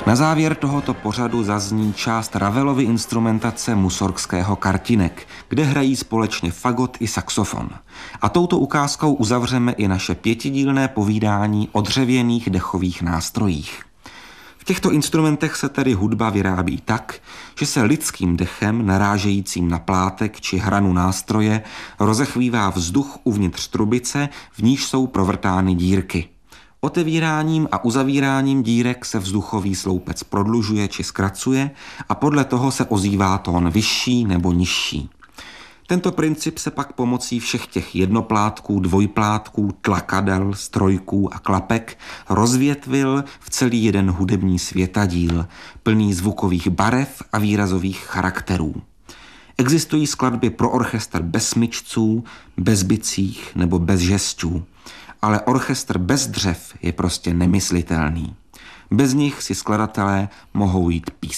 Na závěr tohoto pořadu zazní část Ravelovy instrumentace Musorgského Kartinek, kde hrají společně fagot i saxofon. A touto ukázkou uzavřeme i naše 5dílné povídání o dřevěných dechových nástrojích. V těchto instrumentech se tedy hudba vyrábí tak, že se lidským dechem narážejícím na plátek či hranu nástroje rozechvívá vzduch uvnitř trubice, v níž jsou provrtány dírky. Otevíráním a uzavíráním dírek se vzduchový sloupec prodlužuje či zkracuje a podle toho se ozývá tón vyšší nebo nižší. Tento princip se pak pomocí všech těch jednoplátků, dvojplátků, tlakadel, strojků a klapek rozvětvil v celý jeden hudební světadíl, plný zvukových barev a výrazových charakterů. Existují skladby pro orchestr bez smyčců, bez bicích nebo bez žestů, ale orchestr bez dřev je prostě nemyslitelný. Bez nich si skladatelé mohou jít pískat.